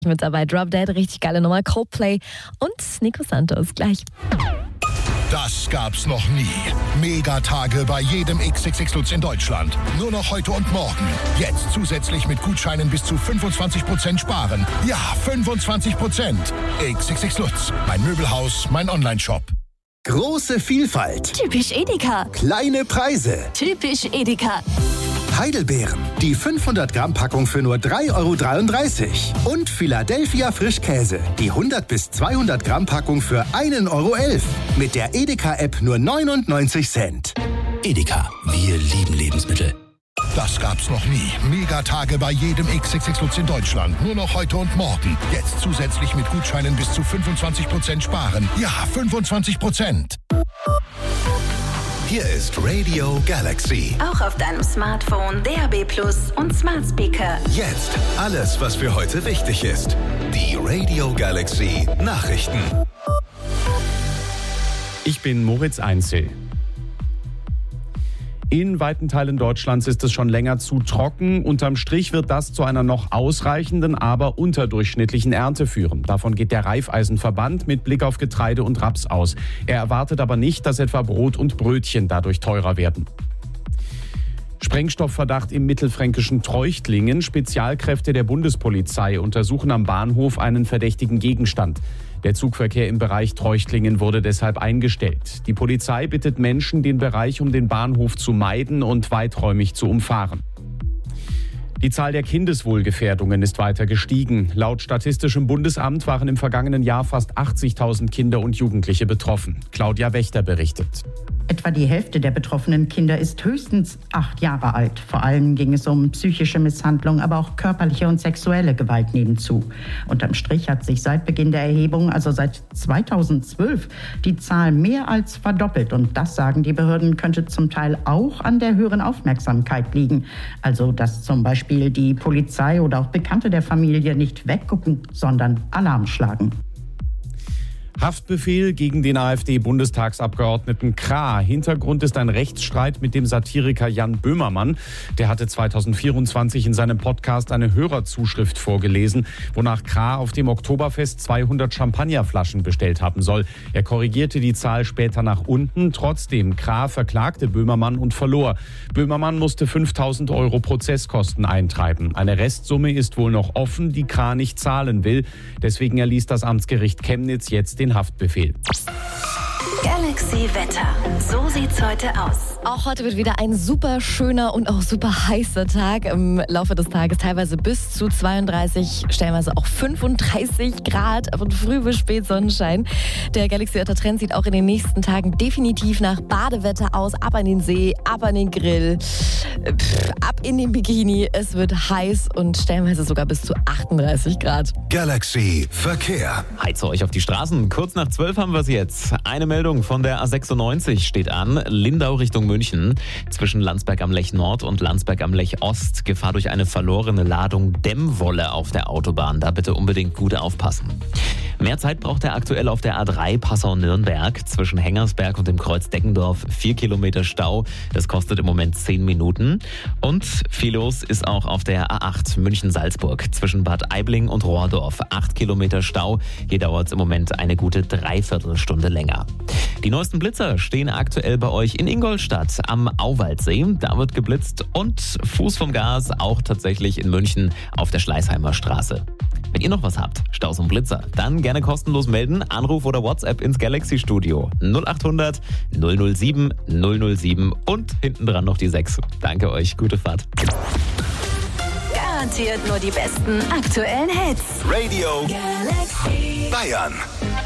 Mit dabei Drop Dead, richtig geile Nummer, Coldplay und Nico Santos gleich. Das gab's noch nie. Megatage bei jedem XXX Lutz in Deutschland. Nur noch heute und morgen. Jetzt zusätzlich mit Gutscheinen bis zu 25% sparen. Ja, 25%. XXX Lutz. Mein Möbelhaus, mein Onlineshop. Große Vielfalt. Typisch Edeka. Kleine Preise. Typisch Edeka. Heidelbeeren. Die 500 Gramm Packung für nur 3,33 €. Und Philadelphia Frischkäse. Die 100 bis 200 Gramm Packung für 1,11 €. Mit der Edeka-App nur 99 Cent. Edeka, wir lieben Lebensmittel. Das gab's noch nie. Megatage bei jedem XXX Lutz in Deutschland. Nur noch heute und morgen. Jetzt zusätzlich mit Gutscheinen bis zu 25% sparen. Ja, 25%. Hier ist Radio Galaxy. Auch auf deinem Smartphone, DAB+ und Smart Speaker. Jetzt alles, was für heute wichtig ist. Die Radio Galaxy Nachrichten. Ich bin Moritz Einzel. In weiten Teilen Deutschlands ist es schon länger zu trocken. Unterm Strich wird das zu einer noch ausreichenden, aber unterdurchschnittlichen Ernte führen. Davon geht der Raiffeisenverband mit Blick auf Getreide und Raps aus. Er erwartet aber nicht, dass etwa Brot und Brötchen dadurch teurer werden. Sprengstoffverdacht im mittelfränkischen Treuchtlingen. Spezialkräfte der Bundespolizei untersuchen am Bahnhof einen verdächtigen Gegenstand. Der Zugverkehr im Bereich Treuchtlingen wurde deshalb eingestellt. Die Polizei bittet Menschen, den Bereich um den Bahnhof zu meiden und weiträumig zu umfahren. Die Zahl der Kindeswohlgefährdungen ist weiter gestiegen. Laut Statistischem Bundesamt waren im vergangenen Jahr fast 80.000 Kinder und Jugendliche betroffen. Claudia Wächter berichtet. Etwa die Hälfte der betroffenen Kinder ist höchstens 8 Jahre alt. Vor allem ging es um psychische Misshandlung, aber auch körperliche und sexuelle Gewalt nehmen zu. Unterm Strich hat sich seit Beginn der Erhebung, also seit 2012, die Zahl mehr als verdoppelt. Und das, sagen die Behörden, könnte zum Teil auch an der höheren Aufmerksamkeit liegen. Also, dass zum Beispiel die Polizei oder auch Bekannte der Familie nicht weggucken, sondern Alarm schlagen. Haftbefehl gegen den AfD-Bundestagsabgeordneten Krah. Hintergrund ist ein Rechtsstreit mit dem Satiriker Jan Böhmermann. Der hatte 2024 in seinem Podcast eine Hörerzuschrift vorgelesen, wonach Krah auf dem Oktoberfest 200 Champagnerflaschen bestellt haben soll. Er korrigierte die Zahl später nach unten. Trotzdem, Krah verklagte Böhmermann und verlor. Böhmermann musste 5.000 € Prozesskosten eintreiben. Eine Restsumme ist wohl noch offen, die Krah nicht zahlen will. Deswegen erließ das Amtsgericht Chemnitz jetzt den Haftbefehl. Galaxy Wetter. So sieht's heute aus. Auch heute wird wieder ein super schöner und auch super heißer Tag. Im Laufe des Tages teilweise bis zu 32, stellenweise auch 35 Grad. Von früh bis spät Sonnenschein. Der Galaxy Wetter Trend sieht auch in den nächsten Tagen definitiv nach Badewetter aus. Ab an den See, ab an den Grill, ab in den Bikini. Es wird heiß und stellenweise sogar bis zu 38 Grad. Galaxy Verkehr. Heizt euch auf die Straßen. Kurz nach 12 haben wir es jetzt. Eine Meldung von der A96 steht an. Lindau Richtung München. Zwischen Landsberg am Lech Nord und Landsberg am Lech Ost. Gefahr durch eine verlorene Ladung Dämmwolle auf der Autobahn. Da bitte unbedingt gut aufpassen. Mehr Zeit braucht er aktuell auf der A3 Passau-Nürnberg. Zwischen Hengersberg und dem Kreuz Deggendorf 4 Kilometer Stau. Das kostet im Moment 10 Minuten. Und viel los ist auch auf der A8 München-Salzburg. Zwischen Bad Aibling und Rohrdorf 8 Kilometer Stau. Hier dauert es im Moment eine gute Dreiviertelstunde länger. Die neuesten Blitzer stehen aktuell bei euch in Ingolstadt am Auwaldsee. Da wird geblitzt und Fuß vom Gas auch tatsächlich in München auf der Schleißheimer Straße. Wenn ihr noch was habt, Staus und Blitzer, dann gerne kostenlos melden. Anruf oder WhatsApp ins Galaxy Studio 0800 007 007 und hinten dran noch die 6. Danke euch, gute Fahrt. Garantiert nur die besten aktuellen Hits. Radio Galaxy. Bayern.